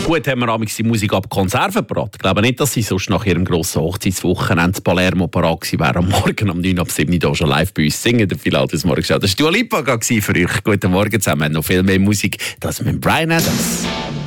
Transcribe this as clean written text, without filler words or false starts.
Gut, haben wir amigs die Musik ab Konserven gebracht. Ich glaube nicht, dass sie sonst nach ihrem grossen Hochzeitswochenende in Palermo parat gewesen wären, am Morgen um 9 ab 7 Uhr schon live bei uns singen. Der Phil hat das morgen geschaut. Das war Dua Lipa für euch. Guten Morgen zusammen. Noch viel mehr Musik. Das mit Bryan Adams.